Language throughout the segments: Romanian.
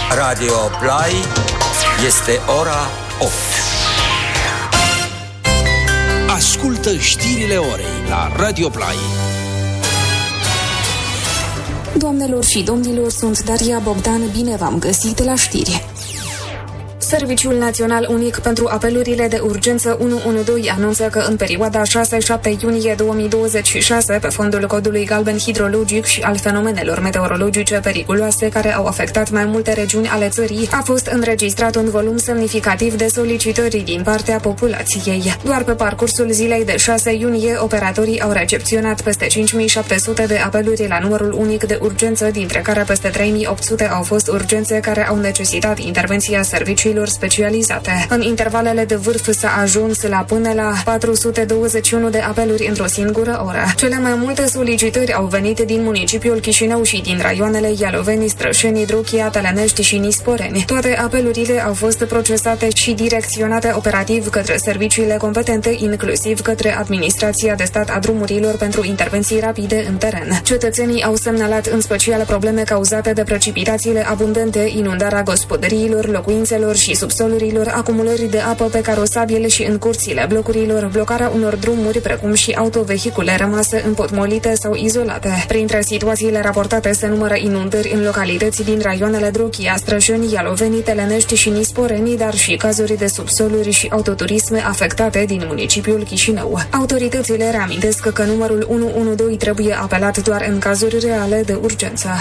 Radio Play este ora 8. Ascultă știrile orei la Radio Play. Doamnelor și domnilor, sunt Daria Bogdan, bine v-am găsit la știri. Serviciul Național Unic pentru Apelurile de Urgență 112 anunță că în perioada 6-7 iunie 2026, pe fondul codului galben hidrologic și al fenomenelor meteorologice periculoase care au afectat mai multe regiuni ale țării, a fost înregistrat un volum semnificativ de solicitări din partea populației. Doar pe parcursul zilei de 6 iunie, operatorii au recepționat peste 5700 de apeluri la numărul unic de urgență, dintre care peste 3800 au fost urgențe care au necesitat intervenția serviciilor specializate. În intervalele de vârf s-a ajuns la până la 421 de apeluri într-o singură oră. Cele mai multe solicitări au venit din municipiul Chișinău și din raioanele Ialoveni, Strășeni, Druchia, Tălănești și Nisporeni. Toate apelurile au fost procesate și direcționate operativ către serviciile competente, inclusiv către Administrația de Stat a Drumurilor pentru intervenții rapide în teren. Cetățenii au semnalat în special probleme cauzate de precipitațiile abundente, inundarea gospodăriilor, locuințelor și subsolurilor, acumulări de apă pe carosabile și în curțile blocurilor, blocarea unor drumuri, precum și autovehicule rămase împotmolite sau izolate. Printre situațiile raportate se numără inundări în localități din raioanele Druchia, Strășeni, Ialoveni, Tălănești și Nisporeni, dar și cazuri de subsoluri și autoturisme afectate din municipiul Chișinău. Autoritățile reamintesc că numărul 112 trebuie apelat doar în cazuri reale de urgență.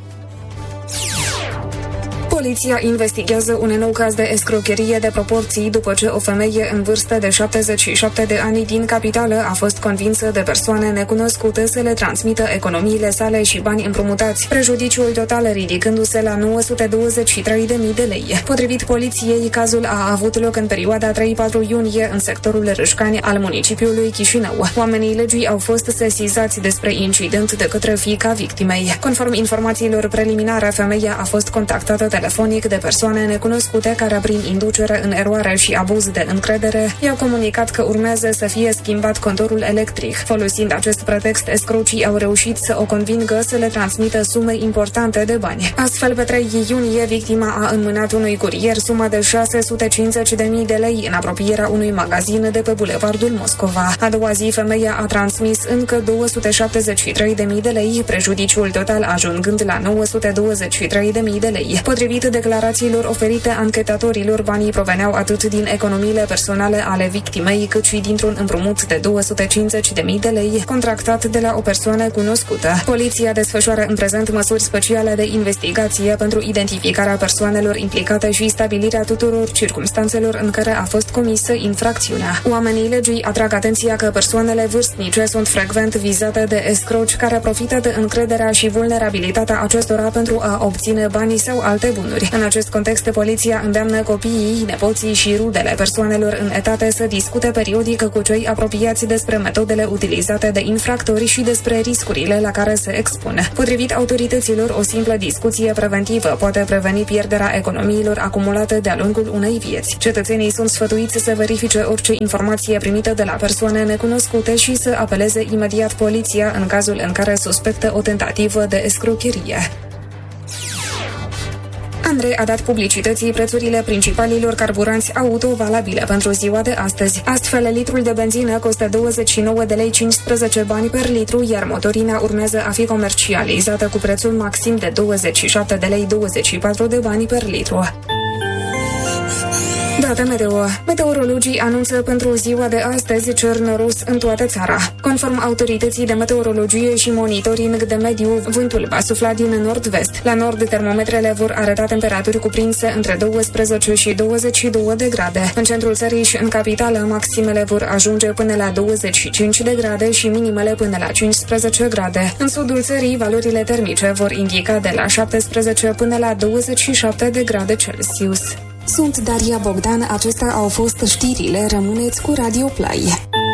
Poliția investigează un nou caz de escrocherie de proporții după ce o femeie în vârstă de 77 de ani din capitală a fost convinsă de persoane necunoscute să le transmită economiile sale și bani împrumutați, prejudiciul total ridicându-se la 923.000 de lei. Potrivit poliției, cazul a avut loc în perioada 3-4 iunie în sectorul Râșcani al municipiului Chișinău. Oamenii legii au fost sesizați despre incident de către fiica victimei. Conform informațiilor preliminare, femeia a fost contactată telefonic de persoane necunoscute care, prin inducere în eroare și abuz de încredere, i-au comunicat că urmează să fie schimbat contorul electric. Folosind acest pretext, escrocii au reușit să o convingă să le transmită sume importante de bani. Astfel, pe 3 iunie, victima a înmânat unui curier suma de 650.000 de lei în apropierea unui magazin de pe Bulevardul Moscova. A doua zi, femeia a transmis încă 273.000 de lei, prejudiciul total ajungând la 923.000 de lei. Potrivit declarațiilor oferite anchetatorilor, banii proveneau atât din economiile personale ale victimei, cât și dintr-un împrumut de 250.000 de lei contractat de la o persoană cunoscută. Poliția desfășoară în prezent măsuri speciale de investigație pentru identificarea persoanelor implicate și stabilirea tuturor circumstanțelor în care a fost comisă infracțiunea. Oamenii legii atrag atenția că persoanele vârstnice sunt frecvent vizate de escroci care profită de încrederea și vulnerabilitatea acestora pentru a obține bani sau alte bunuri. În acest context, poliția îndeamnă copiii, nepoții și rudele persoanelor în etate să discute periodic cu cei apropiați despre metodele utilizate de infractori și despre riscurile la care se expun. Potrivit autorităților, o simplă discuție preventivă poate preveni pierderea economiilor acumulate de-a lungul unei vieți. Cetățenii sunt sfătuiți să verifice orice informație primită de la persoane necunoscute și să apeleze imediat poliția în cazul în care suspectă o tentativă de escrocherie. Andrei a dat publicității prețurile principalilor carburanți auto valabile pentru ziua de astăzi. Astfel, litrul de benzină costă 29 de lei 15 bani per litru, iar motorina urmează a fi comercializată cu prețul maxim de 27 de lei 24 de bani per litru. Date meteo. Meteorologii anunță pentru ziua de astăzi cer noros în toată țara. Conform autorității de meteorologie și monitoring de mediu, vântul va sufla din nord-vest. La nord, termometrele vor arăta temperaturi cuprinse între 12 și 22 de grade. În centrul țării și în capitală, maximele vor ajunge până la 25 de grade și minimele până la 15 grade. În sudul țării, valorile termice vor indica de la 17 până la 27 de grade Celsius. Sunt Daria Bogdan, acestea au fost știrile, rămâneți cu Radio Play.